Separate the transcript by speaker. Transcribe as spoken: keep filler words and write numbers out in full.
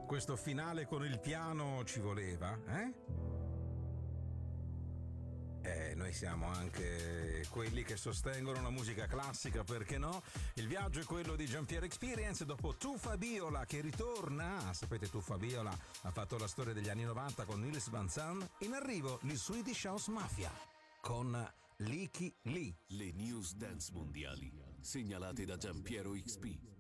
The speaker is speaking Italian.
Speaker 1: questo finale con il piano ci voleva, eh? Eh, noi siamo anche quelli che sostengono la musica classica, perché no? Il viaggio è quello di Jean-Pierre Experience dopo Tu Fabiola che ritorna. Sapete, Tu Fabiola ha fatto la storia degli anni novanta con Nils Van Zandt. In arrivo gli Swedish House Mafia con Licky Lee.
Speaker 2: Le news dance mondiali segnalate da Giampiero X P.